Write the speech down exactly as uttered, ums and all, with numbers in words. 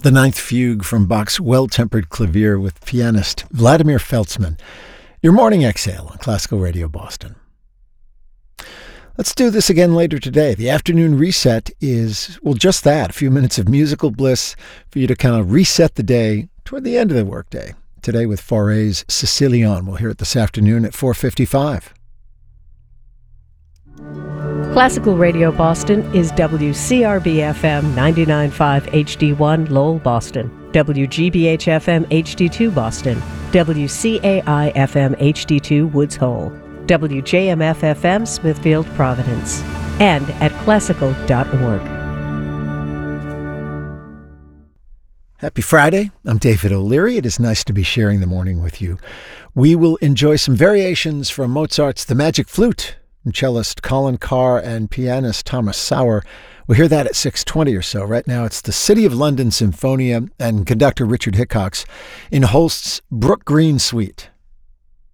the Ninth Fugue from Bach's Well-Tempered Clavier with pianist Vladimir Feltzman. Your morning exhale on Classical Radio Boston. Let's do this again later today. The afternoon reset is, well, just that, a few minutes of musical bliss for you to kind of reset the day toward the end of the workday. Today with Fauré's Sicilian. We'll hear it this afternoon at four fifty-five. Classical Radio Boston is W C R B F M ninety-nine point five H D one Lowell, Boston, W G B H F M H D two Boston, W C A I F M H D two Woods Hole, W J M F F M Smithfield, Providence, and at classical dot org. Happy Friday. I'm David O'Leary. It is nice to be sharing the morning with you. We will enjoy some variations from Mozart's The Magic Flute from cellist Colin Carr and pianist Thomas Sauer. We'll hear that at six twenty or so. Right now it's the City of London Symphonia and conductor Richard Hickox in Holst's Brook Green Suite.